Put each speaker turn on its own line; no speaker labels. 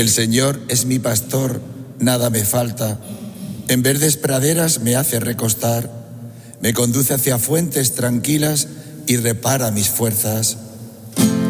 El Señor es mi pastor, nada me falta. En verdes praderas me hace recostar, me conduce hacia fuentes tranquilas y repara mis fuerzas.